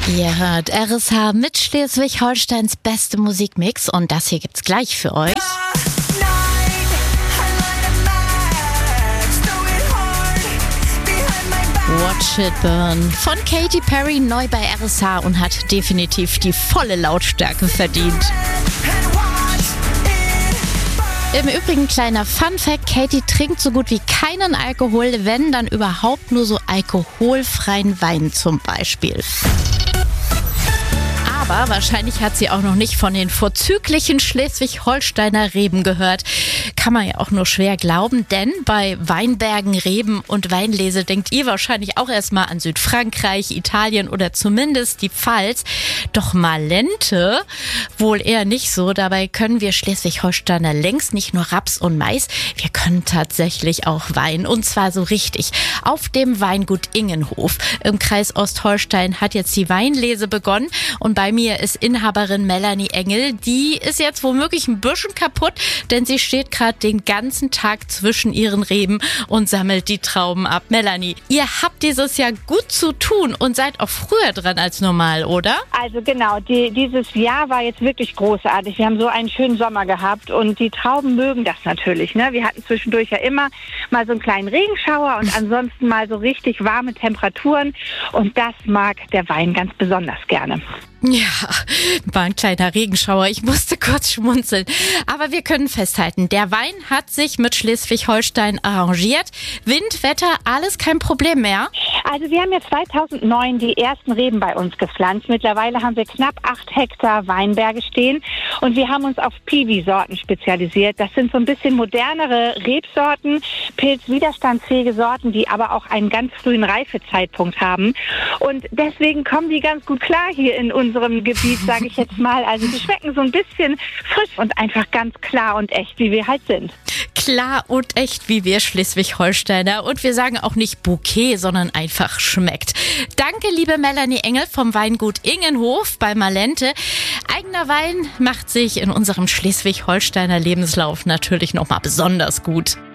Ihr hört RSH mit Schleswig-Holsteins beste Musikmix und das hier gibt's gleich für euch. Watch It Burn von Katy Perry neu bei RSH und hat definitiv die volle Lautstärke verdient. Im Übrigen kleiner Funfact, Katy trinkt so gut wie keinen Alkohol, wenn dann überhaupt nur so alkoholfreien Wein zum Beispiel. Aber wahrscheinlich hat sie auch noch nicht von den vorzüglichen Schleswig-Holsteiner Reben gehört. Kann man ja auch nur schwer glauben, denn bei Weinbergen, Reben und Weinlese denkt ihr wahrscheinlich auch erstmal an Südfrankreich, Italien oder zumindest die Pfalz. Doch Malente wohl eher nicht so. Dabei können wir Schleswig-Holsteiner längst nicht nur Raps und Mais, wir können tatsächlich auch Wein und zwar so richtig. Auf dem Weingut Ingenhof im Kreis Ostholstein hat jetzt die Weinlese begonnen und bei mir ist Inhaberin Melanie Engel. Die ist jetzt womöglich ein bisschen kaputt, denn sie steht gerade den ganzen Tag zwischen ihren Reben und sammelt die Trauben ab. Melanie, ihr habt dieses Jahr gut zu tun und seid auch früher dran als normal, oder? Also genau, dieses Jahr war jetzt wirklich großartig. Wir haben so einen schönen Sommer gehabt und die Trauben mögen das natürlich. Ne? Wir hatten zwischendurch ja immer mal so einen kleinen Regenschauer und ansonsten mal so richtig warme Temperaturen und das mag der Wein ganz besonders gerne. Ja, war ein kleiner Regenschauer. Ich musste kurz schmunzeln. Aber wir können festhalten, der Wein hat sich mit Schleswig-Holstein arrangiert. Wind, Wetter, alles kein Problem mehr. Also wir haben ja 2009 die ersten Reben bei uns gepflanzt. Mittlerweile haben wir knapp 8 Hektar Weinberge stehen und wir haben uns auf Piwi-Sorten spezialisiert. Das sind so ein bisschen modernere Rebsorten, pilzwiderstandsfähige Sorten, die aber auch einen ganz frühen Reifezeitpunkt haben. Und deswegen kommen die ganz gut klar hier in unserem Gebiet, sage ich jetzt mal. Also die schmecken so ein bisschen frisch und einfach ganz klar und echt, wie wir halt sind. Klar und echt, wie wir Schleswig-Holsteiner. Und wir sagen auch nicht Bouquet, sondern einfach schmeckt. Danke, liebe Melanie Engel vom Weingut Ingenhof bei Malente. Eigener Wein macht sich in unserem Schleswig-Holsteiner Lebenslauf natürlich nochmal besonders gut.